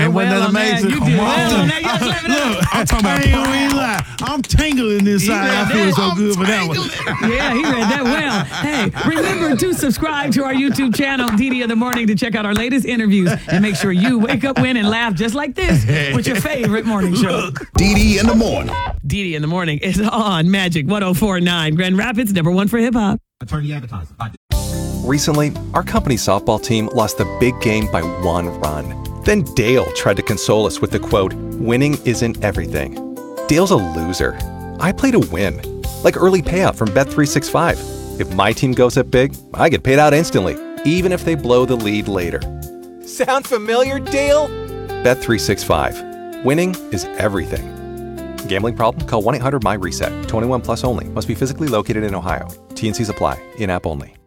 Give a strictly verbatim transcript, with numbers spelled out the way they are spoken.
wasn't well that on that. amazing? You Come did on. well on that. Y'all clapping up. Look, I'm talking about I ain't lie. I'm tingling inside. read I feel that. so I'm good for that one. Yeah, he read that well. Hey, remember to subscribe to our YouTube channel, D D in the Morning, to check out our latest interviews and make sure you wake up, win, and laugh just like this with your favorite morning show. D D in the Morning. D D in the Morning is on Magic one oh four point nine, Grand Rapids, number one for hip hop. Attorney advertising. Recently, our company's softball team lost the big game by one run. Then Dale tried to console us with the quote, "Winning isn't everything." Dale's a loser. I play to win. Like early payout from Bet three sixty-five. If my team goes up big, I get paid out instantly, even if they blow the lead later. Sound familiar, Dale? Bet three sixty-five. Winning is everything. Gambling problem? Call one eight hundred M Y RESET. twenty-one plus only. Must be physically located in Ohio. T and Cs apply. In-app only.